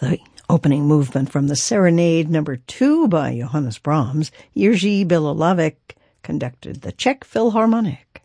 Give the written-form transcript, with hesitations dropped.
The opening movement from the Serenade No. 2 by Johannes Brahms, Jiří Bilolavec conducted the Czech Philharmonic.